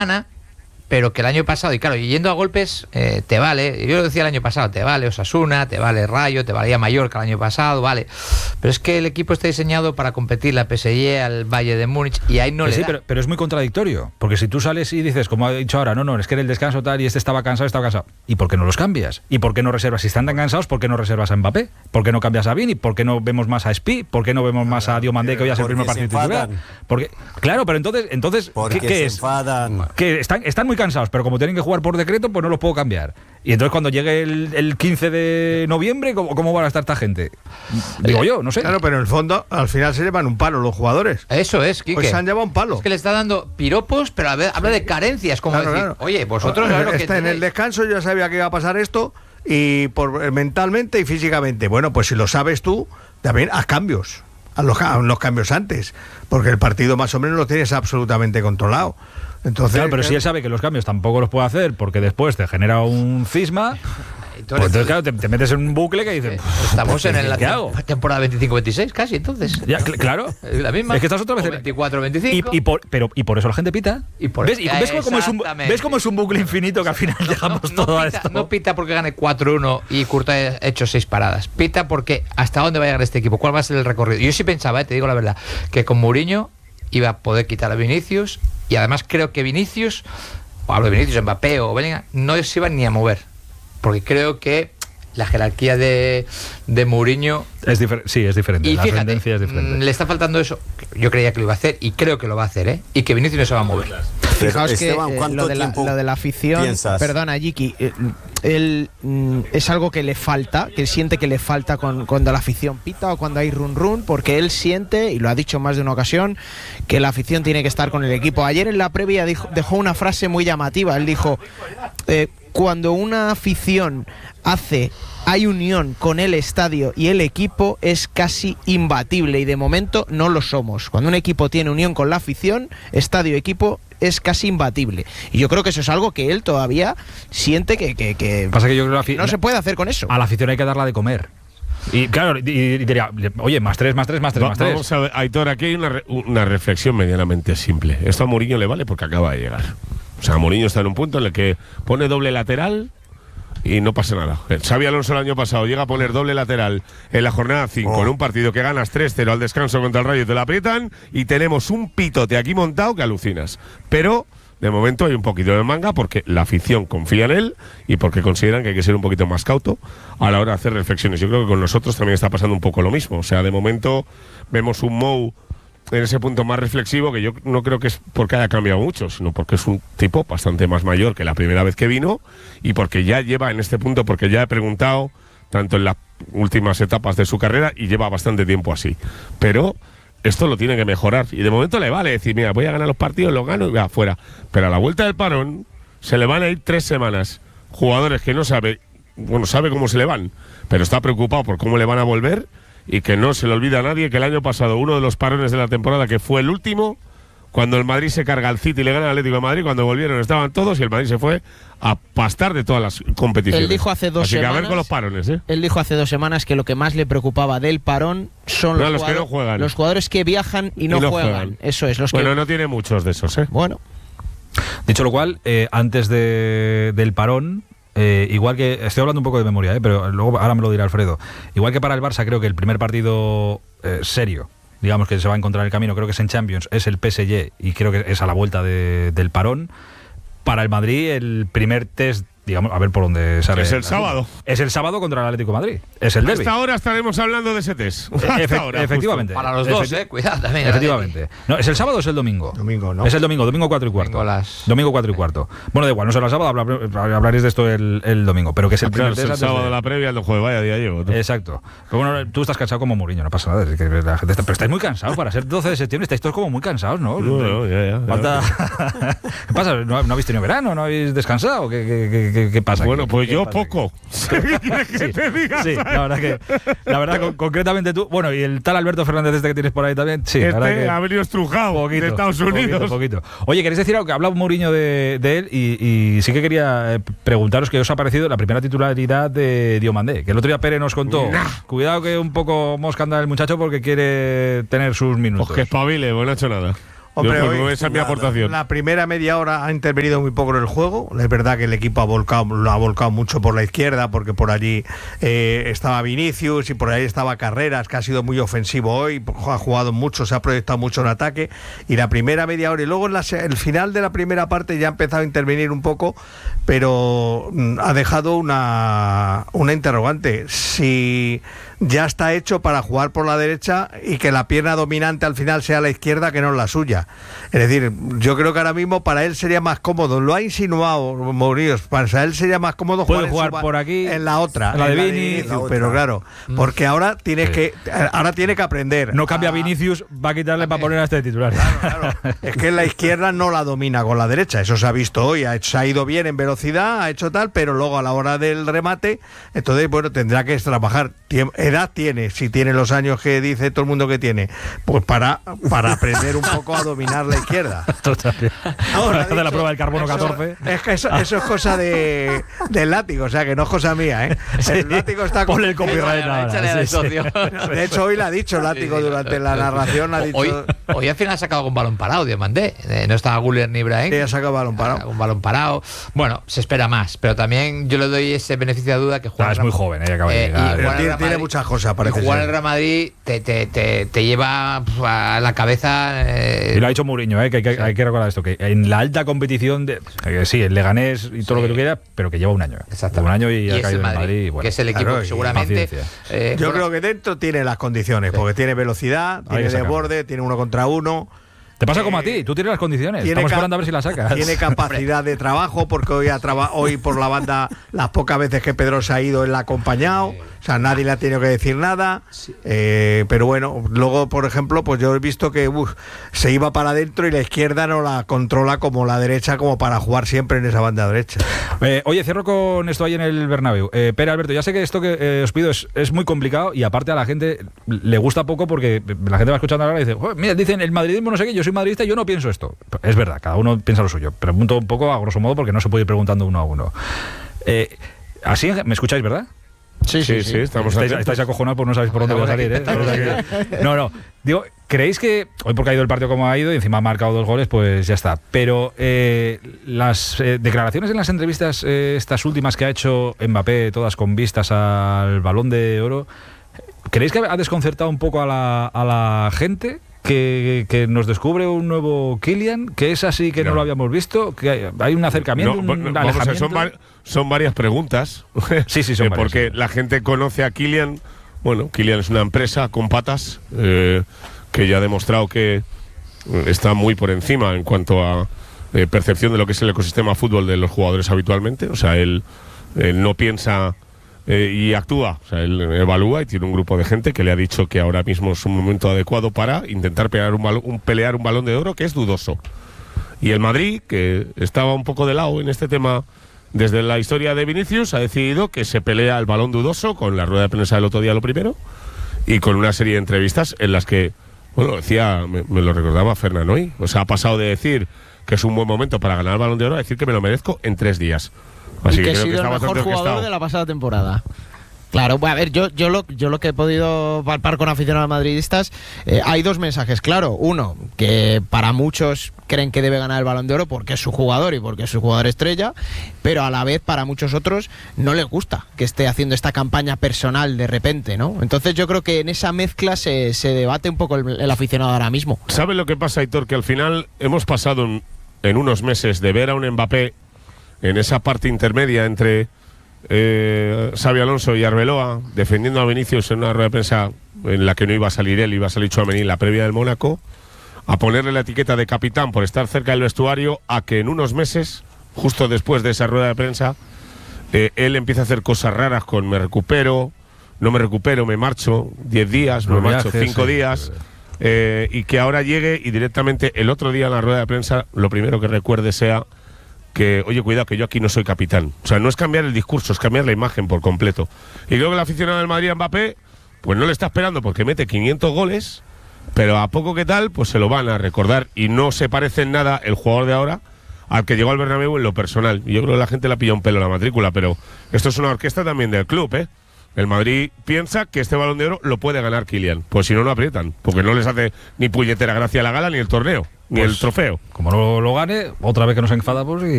pero que el año pasado, y claro, yendo a golpes, te vale, yo lo decía el año pasado, te vale Osasuna, te vale Rayo, te valía Mallorca el año pasado, vale, pero es que el equipo está diseñado para competir la PSG al Bayern de Múnich y ahí no le da. Pero es muy contradictorio, porque si tú sales y dices, como ha dicho ahora, no, es que en el descanso tal y este estaba cansado, ¿y por qué no los cambias? ¿Y por qué no reservas? Si están tan cansados, ¿por qué no reservas a Mbappé? ¿Por qué no cambias a Vini? ¿Por qué no vemos más a Spi? ¿Por qué no vemos más a Diomandé, que hoy es el primer partido titular? Claro, pero entonces ¿qué es? Que están muy cansados, pero como tienen que jugar por decreto, pues no los puedo cambiar. Y entonces cuando llegue el 15 de noviembre, ¿cómo van a estar esta gente? Digo yo, no sé. Claro, pero en el fondo, al final se llevan un palo los jugadores. Eso es, Quique. Pues se han llevado un palo. Es que le está dando piropos, pero habla de carencias, como decir, oye, vosotros sabéis lo que en el descanso yo ya sabía que iba a pasar esto, y mentalmente y físicamente. Bueno, pues si lo sabes tú, también haz cambios. Haz los cambios antes, porque el partido más o menos lo tienes absolutamente controlado. Entonces, claro, pero si él sabe que los cambios tampoco los puede hacer porque después te genera un cisma, pues entonces claro, te metes en un bucle que dices, estamos en la temporada 25-26 casi, entonces. Ya, claro. La misma. Es que estás otra vez 24-25. Y por eso la gente pita. ¿Ves cómo es un bucle infinito que al final llegamos todo a esto? No pita porque gane 4-1 y Courtois ha hecho 6 paradas. Pita porque hasta dónde va a llegar este equipo, cuál va a ser el recorrido. Yo sí pensaba, te digo la verdad, que con Mourinho iba a poder quitar a Vinicius, y además creo que Vinicius, o hablo de Vinicius, Mbappé o Bellingham, no se iban ni a mover, porque creo que la jerarquía de Mourinho es diferente. Y la fíjate, tendencia es diferente. Le está faltando eso. Yo creía que lo iba a hacer y creo que lo va a hacer, y que Vinicius no se va a mover. Fijaos Esteban, que lo de la afición, piensas? Perdona, Yiki, él es algo que le falta, que él siente que le falta cuando la afición pita o cuando hay run, porque él siente, y lo ha dicho en más de una ocasión, que la afición tiene que estar con el equipo. Ayer en la previa dejó una frase muy llamativa. Él dijo, cuando una afición hay unión con el estadio y el equipo, es casi imbatible, y de momento no lo somos. Cuando un equipo tiene unión con la afición, estadio-equipo, es casi imbatible. Y yo creo que eso es algo que él todavía siente que pasa que yo creo no se puede hacer con eso. A la afición hay que darla de comer. Y claro, y diría, oye, +3. Vamos a ver, Aitor, aquí hay una reflexión medianamente simple. Esto a Mourinho le vale porque acaba de llegar. O sea, Mourinho está en un punto en el que pone doble lateral y no pasa nada. Xabi Alonso el año pasado llega a poner doble lateral en la jornada 5 en un partido que ganas 3-0 al descanso contra el Rayo y te la aprietan, y tenemos un pitote aquí montado que alucinas. Pero de momento hay un poquito de manga porque la afición confía en él y porque consideran que hay que ser un poquito más cauto a la hora de hacer reflexiones. Yo creo que con nosotros también está pasando un poco lo mismo. O sea, de momento vemos un Mou en ese punto más reflexivo, que yo no creo que es porque haya cambiado mucho, sino porque es un tipo bastante más mayor que la primera vez que vino, y porque ya lleva en este punto, porque ya he preguntado tanto en las últimas etapas de su carrera y lleva bastante tiempo así. Pero esto lo tiene que mejorar, y de momento le vale decir, mira, voy a ganar los partidos, los gano y va afuera. Pero a la vuelta del parón se le van a ir 3 semanas. Jugadores que no sabe cómo se le van, pero está preocupado por cómo le van a volver. Y que no se le olvida a nadie que el año pasado, uno de los parones de la temporada, que fue el último, cuando el Madrid se carga al City y le gana al Atlético de Madrid, cuando volvieron estaban todos y el Madrid se fue a pastar de todas las competiciones. Él dijo hace 2 semanas. Así que a ver con los parones, Él dijo hace 2 semanas que lo que más le preocupaba del parón son los que no juegan. Los jugadores que viajan y no juegan. Eso es. Bueno, no tiene muchos de esos, Bueno. Dicho lo cual, antes del parón, igual que, estoy hablando un poco de memoria, pero luego ahora me lo dirá Alfredo, igual que para el Barça, creo que el primer partido serio, digamos, que se va a encontrar en el camino, creo que es en Champions, es el PSG, y creo que es a la vuelta del parón. Para el Madrid, el primer test, digamos, a ver por dónde sale. Es el sábado. Es el sábado contra el Atlético de Madrid. Es el derbi. Hasta ahora estaremos hablando de ese test. Efectivamente. Para los dos, cuidado también. Efectivamente. No, ¿es el sábado o es el domingo? Domingo, ¿no? Es el domingo 4:15. Domingo 4:15. Bueno, da igual, no será el sábado, hablaréis de esto el domingo, pero que es el primer test. El sábado de la previa, el jueves, vaya día llevo. Exacto. Pero bueno, tú estás cansado como Mourinho, no pasa nada. Es que la gente pero estáis muy cansados para ser 12 de septiembre, estáis todos como muy cansados, ¿no? No, ya. ¿Qué pasa? ¿No habéis tenido verano? ¿No habéis descansado? ¿Qué pasa? Bueno, pues yo pasa poco. ¿Qué quieres que te diga? Sí, la verdad, concretamente tú, bueno, y el tal Alberto Fernández que tienes por ahí también, sí. La verdad que ha venido estrujado de Estados Unidos. Poquito. Oye, ¿queréis decir algo? Que ha hablado Mourinho de él y sí que quería preguntaros qué os ha parecido la primera titularidad de Diomandé, que el otro día Pérez nos contó. Cuidado que un poco mosca anda el muchacho porque quiere tener sus minutos. Pues que espabile, pues no ha hecho nada. Hombre, hoy, esa es mi aportación. La primera media hora ha intervenido muy poco en el juego. Es verdad que el equipo lo ha volcado mucho por la izquierda, porque por allí estaba Vinicius y por ahí estaba Carreras, que ha sido muy ofensivo hoy, ha jugado mucho, se ha proyectado mucho en ataque. Y la primera media hora, y luego el final de la primera parte ya ha empezado a intervenir un poco, pero ha dejado una interrogante. Si ya está hecho para jugar por la derecha y que la pierna dominante al final sea la izquierda, que no es la suya. Es decir, yo creo que ahora mismo para él sería más cómodo, lo ha insinuado Mourinho, para él sería más cómodo jugar por aquí, en la otra, en la de Vinicius, pero claro, porque ahora tiene que aprender. No cambia Vinicius, va a quitarle para poner a este titular. Claro. Es que en la izquierda no la domina con la derecha, eso se ha visto hoy, se ha ido bien en velocidad, ha hecho tal, pero luego a la hora del remate, entonces bueno, tendrá que trabajar. Edad tiene, si tiene los años que dice todo el mundo que tiene, pues para aprender un poco a dominar la izquierda. Total. Ahora de la prueba del carbono 14. Es que eso es cosa del látigo, o sea que no es cosa mía, ¿eh? El látigo está con el copyright ahora. Sí. De hecho, hoy lo ha dicho el látigo durante la narración. Ha dicho, hoy al final ha sacado con balón parado, Diomandé. No estaba Guller ni Ibrahim. Sí, ha sacado balón parado. Un balón parado. Bueno, se espera más, pero también yo le doy ese beneficio de duda que juega. Es muy joven, acaba de llegar. Tiene muchas cosas, parece jugar ser. en el Real Madrid te lleva a la cabeza. Y lo ha dicho Mourinho, que hay que recordar esto, que en la alta competición, sí, el Leganés y todo lo que tú quieras, pero que lleva un año. Exactamente. Un año y ha caído en Madrid, Madrid. Bueno, que es el equipo que seguramente. Yo creo que dentro tiene las condiciones, porque tiene velocidad, tiene desborde, tiene 1 contra 1. Te pasa como a ti, tú tienes las condiciones. Estamos esperando a ver si las sacas. Tiene capacidad de trabajo, porque hoy por la banda, las pocas veces que Pedro se ha ido, él la ha acompañado. O sea, nadie le ha tenido que decir nada. Pero bueno, luego, por ejemplo, pues yo he visto que se iba para adentro y la izquierda no la controla como la derecha, como para jugar siempre en esa banda derecha. Oye, cierro con esto ahí en el Bernabéu. Pere, Alberto, ya sé que esto que os pido es muy complicado y aparte a la gente le gusta poco porque la gente va escuchando ahora y dice, mira, dicen el madridismo no sé qué, yo soy madridista y yo no pienso esto. Es verdad, cada uno piensa lo suyo. Pregunto un poco a grosso modo porque no se puede ir preguntando uno a uno. Así, ¿me escucháis, verdad? Sí, estamos estáis acojonados porque no sabéis por dónde voy a salir, ¿eh? No, digo, ¿creéis que hoy porque ha ido el partido como ha ido y encima ha marcado 2 goles, pues ya está? Pero las declaraciones en las entrevistas estas últimas que ha hecho Mbappé, todas con vistas al Balón de Oro, ¿creéis que ha desconcertado un poco a la gente? Que nos descubre un nuevo Kylian, que es así que no lo habíamos visto, que hay un acercamiento, un alejamiento. Son varias preguntas. Sí, son varias. Porque la gente conoce a Kylian. Bueno, Kylian es una empresa con patas que ya ha demostrado que está muy por encima en cuanto a percepción de lo que es el ecosistema fútbol de los jugadores habitualmente. O sea, él no piensa y actúa, o sea, él evalúa y tiene un grupo de gente que le ha dicho que ahora mismo es un momento adecuado para intentar pelear un balón de oro que es dudoso. Y el Madrid, que estaba un poco de lado en este tema desde la historia de Vinicius, ha decidido que se pelea el balón dudoso con la rueda de prensa del otro día lo primero y con una serie de entrevistas en las que, bueno, decía, me lo recordaba Fernando hoy, o sea, ha pasado de decir que es un buen momento para ganar el balón de oro a decir que me lo merezco en 3 días. Así y que creo ha sido que el mejor jugador de la pasada temporada. Claro, bueno, a ver, yo lo que he podido palpar con aficionados madridistas, hay 2 mensajes, claro. Uno, que para muchos creen que debe ganar el Balón de Oro porque es su jugador y porque es su jugador estrella, pero a la vez para muchos otros no les gusta que esté haciendo esta campaña personal de repente, ¿no? Entonces yo creo que en esa mezcla se debate un poco el aficionado ahora mismo. ¿Sabes lo que pasa, Aitor? Que al final hemos pasado en unos meses de ver a un Mbappé en esa parte intermedia entre Xabi Alonso y Arbeloa, defendiendo a Vinicius en una rueda de prensa en la que no iba a salir él, iba a salir Tchouaméni en la previa del Mónaco, a ponerle la etiqueta de capitán por estar cerca del vestuario, a que en unos meses, justo después de esa rueda de prensa, él empieza a hacer cosas raras con me recupero, no me recupero, me marcho 10 días, me marcho 5 días, y que ahora llegue y directamente el otro día en la rueda de prensa lo primero que recuerde sea que, oye, cuidado, que yo aquí no soy capitán. O sea, no es cambiar el discurso, es cambiar la imagen por completo. Y luego el aficionado del Madrid, Mbappé, pues no le está esperando porque mete 500 goles, pero a poco que tal, pues se lo van a recordar. Y no se parece en nada el jugador de ahora al que llegó al Bernabéu en lo personal. Y yo creo que la gente le ha pillado un pelo la matrícula, pero esto es una orquesta también del club, ¿eh? El Madrid piensa que este Balón de Oro lo puede ganar Kylian. Pues si no, no aprietan, porque no les hace ni puñetera gracia la gala ni el torneo. ni Pues, el trofeo. Como no lo gane, otra vez que nos enfadamos y